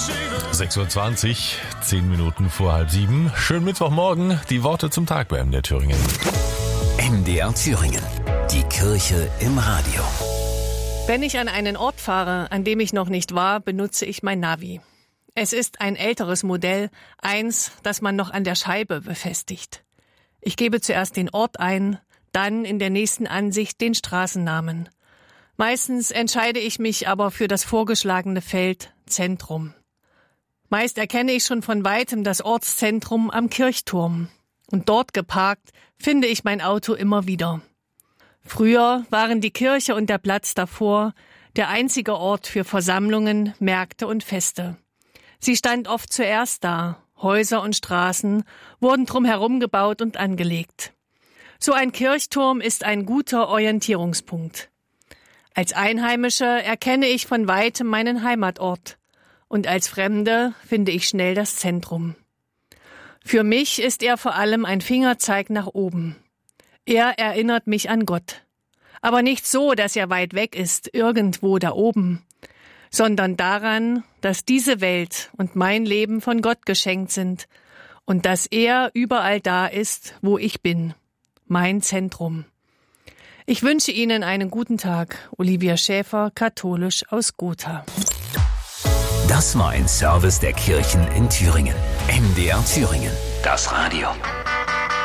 6:20 Uhr, 10 Minuten vor 6:30. Schönen Mittwochmorgen, die Worte zum Tag bei MDR Thüringen. MDR Thüringen, die Kirche im Radio. Wenn ich an einen Ort fahre, an dem ich noch nicht war, benutze ich mein Navi. Es ist ein älteres Modell, eins, das man noch an der Scheibe befestigt. Ich gebe zuerst den Ort ein, dann in der nächsten Ansicht den Straßennamen. Meistens entscheide ich mich aber für das vorgeschlagene Feld Zentrum. Meist erkenne ich schon von weitem das Ortszentrum am Kirchturm. Und dort geparkt finde ich mein Auto immer wieder. Früher waren die Kirche und der Platz davor der einzige Ort für Versammlungen, Märkte und Feste. Sie stand oft zuerst da. Häuser und Straßen wurden drumherum gebaut und angelegt. So ein Kirchturm ist ein guter Orientierungspunkt. Als Einheimische erkenne ich von weitem meinen Heimatort und als Fremde finde ich schnell das Zentrum. Für mich ist er vor allem ein Fingerzeig nach oben. Er erinnert mich an Gott. Aber nicht so, dass er weit weg ist, irgendwo da oben, sondern daran, dass diese Welt und mein Leben von Gott geschenkt sind und dass er überall da ist, wo ich bin. Mein Zentrum. Ich wünsche Ihnen einen guten Tag. Olivia Schäfer, katholisch aus Gotha. Das war ein Service der Kirchen in Thüringen. MDR Thüringen, das Radio.